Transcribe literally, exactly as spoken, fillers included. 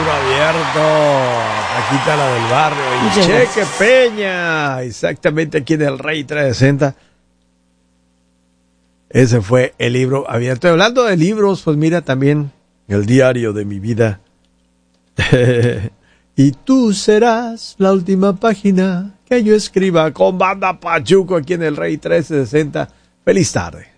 libro abierto. Paquita, la del barrio. Y Muchas Cheque gracias. Peña. Exactamente aquí en el Rey trescientos sesenta. Ese fue el libro abierto. Hablando de libros, pues mira también el diario de mi vida. Y tú serás la última página que yo escriba con Banda Pachuco aquí en el Rey trescientos sesenta. Feliz tarde.